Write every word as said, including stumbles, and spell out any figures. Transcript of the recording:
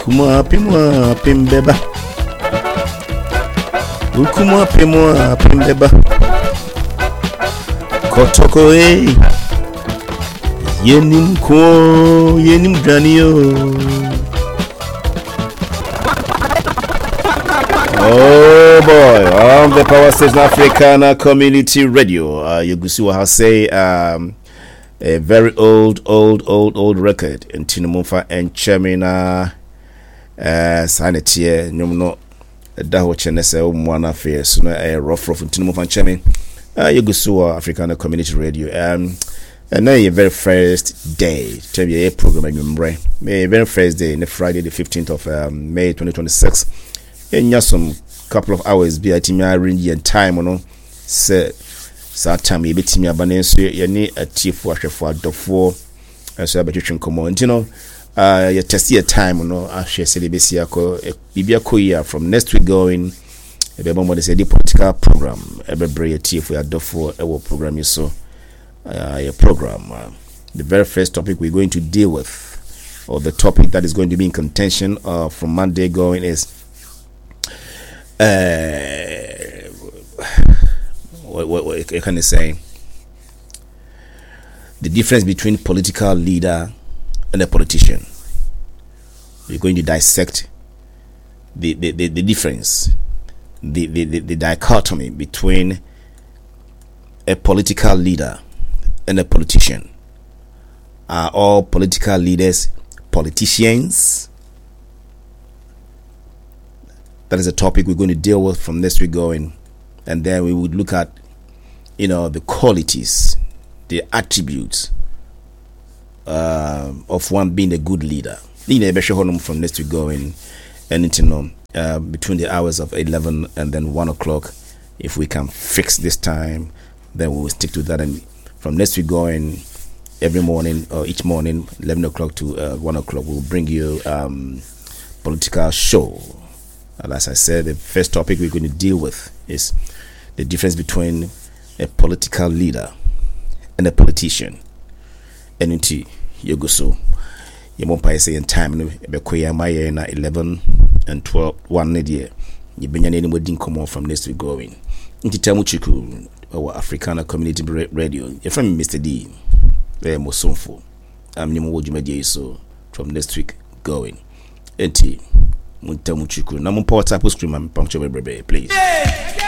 Ukuma pimwa pimbeba. Ukuma pimwa pimbeba. Kotoko e. Yenim ko, yenim daniyo. Oh boy, on the Power Station Africana Community Radio. Uh, you can see what I say. Um, a very old, old, old, old record in Tinumufa and Chemina. Uh, Sanity, no, no, that what Chenese, one affair, so a rough rough in Tinumufa and Chemin. Uh, you can see what Africana Community Radio. Um, and now your very first day, tell you a program, remember, May very first day, the Friday, the fifteenth of um, May twenty twenty-six. In just some couple of hours, be at me arrange and time, no, say, that time you bet me a banana, so you need a chief washer for the four, and so I bet you can come on, you know, uh, you test your time, no, I shall say the B C A co, Bibia Koya from next week going, a baby moment is a political program, every brave chief we are the four, our program is so, uh, your program. Uh, the very first topic we're going to deal with, or the topic that is going to be in contention uh, from Monday going is. Uh, what, what, what can I say? The difference between political leader and a politician. We're going to dissect the the, the, the difference, the, the, the, the dichotomy between a political leader and a politician. Are all political leaders politicians? That is a topic we're going to deal with from next week going, and then we would look at, you know, the qualities, the attributes uh, of one being a good leader. From next week going, and you know, uh, between the hours of eleven and then one o'clock, if we can fix this time, then we will stick to that. And from next week going, every morning or each morning, eleven o'clock to uh, one o'clock, we'll bring you um, political show. And as I said, the first topic we're going to deal with is the difference between a political leader and a politician. And into Yoguso, you won't pay say in time, eleven and twelve, one year. You've been any wedding come on from next week going. Into Tamuchiku, our Africana Community Radio. You're from Mister D. Very most sonful. I'm Nimo Jumedia, so from next week going. Enti. Muntamuchiku. Na mumpa WhatsApp screen and puncture baby, please.